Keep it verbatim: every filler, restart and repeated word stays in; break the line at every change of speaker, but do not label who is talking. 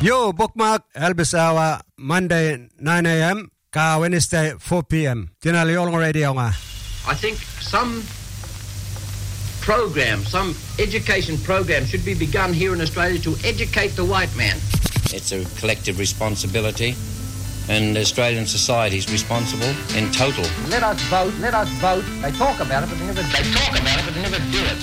Yo, bookmark Elvis Hour, Monday nine a.m. ka Wednesday four p.m. Tinali Olong Radio nga.
I think some program, some education program should be begun here in Australia to educate the white man.
It's a collective responsibility, and Australian society is responsible in total.
Let us vote, let us vote. They talk about it, but they never, they talk about it, but they never do it.